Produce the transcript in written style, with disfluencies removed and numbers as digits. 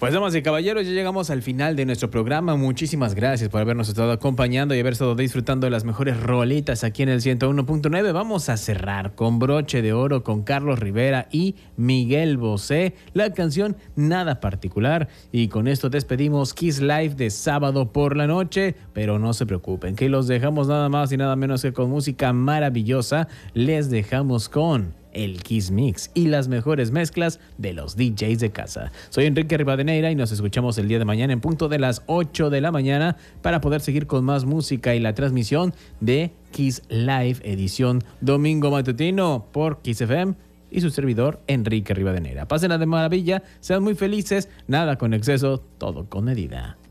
Pues damas y caballeros, ya llegamos al final de nuestro programa. Muchísimas gracias por habernos estado acompañando y haber estado disfrutando de las mejores rolitas aquí en el 101.9. Vamos a cerrar con broche de oro con Carlos Rivera y Miguel Bosé, la canción Nada Particular. Y con esto despedimos Kiss Live de sábado por la noche. Pero no se preocupen, que los dejamos nada más y nada menos que con música maravillosa. Les dejamos con el Kiss Mix y las mejores mezclas de los DJs de casa. Soy Enrique Rivadeneira y nos escuchamos el día de mañana en punto de las 8 de la mañana para poder seguir con más música y la transmisión de Kiss Live edición domingo matutino por Kiss FM y su servidor Enrique Rivadeneira. Pásenla de maravilla, sean muy felices, nada con exceso, todo con medida.